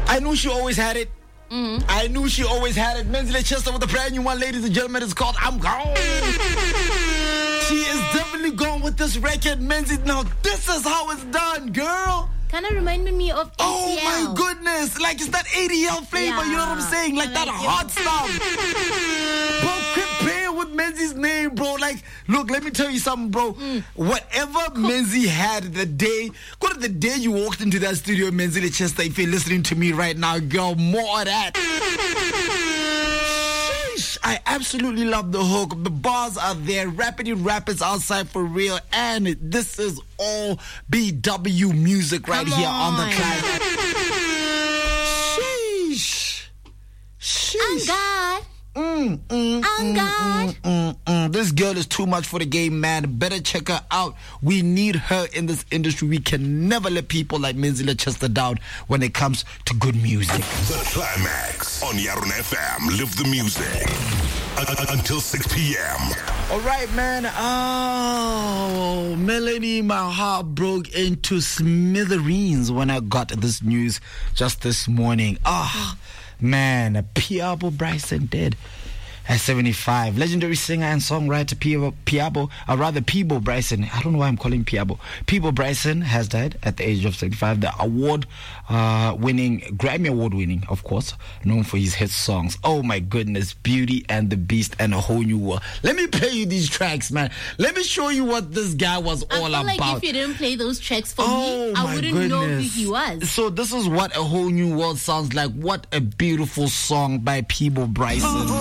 I knew she always had it. I knew she always had it. Menzile Chester with a brand new one, ladies and gentlemen. It's called I'm Gone. She is definitely gone with this record, Menzi. Now, this is how it's done, girl. Kind of reminded me of ATL. Oh my goodness. Like, it's that ATL flavor, you know what I'm saying? Like that hot stuff. Bro, quit playing with Menzi's name, bro. Like, look, let me tell you something, bro. Whatever Menzi had the day you walked into that studio, Menzi Chester, if you're listening to me right now, girl, more of that. I absolutely love the hook. The bars are there. Rappity Rappers outside for real. And this is all BW music right here on the track. Sheesh. I'm God. I'm God. This girl is too much for the game, man. Better check her out. We need her in this industry. We can never let people like Menzile Chester down when it comes to good music. The Climax on Yarun FM. Live the music until 6 p.m. All right, man. Oh, Melanie, my heart broke into smithereens when I got this news just this morning. Man, Piabo Bryson dead at 75. Legendary singer and songwriter Peabo Bryson. I don't know why I'm calling Piabo. Peabo Bryson has died at the age of 75. The Grammy Award winning, of course, known for his hit songs. Oh my goodness, Beauty and the Beast and A Whole New World. Let me play you these tracks, man. Let me show you what this guy was all about. Like if you didn't play those tracks for me, I wouldn't know who he was. So this is what A Whole New World sounds like. What a beautiful song by Peabo Bryson.